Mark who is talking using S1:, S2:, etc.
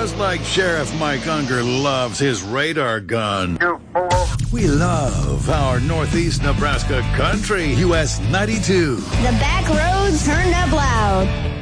S1: just like Sheriff Mike Unger loves his radar gun.
S2: You pull over.
S1: We love our Northeast Nebraska country, US 92.
S3: The back roads turned up loud.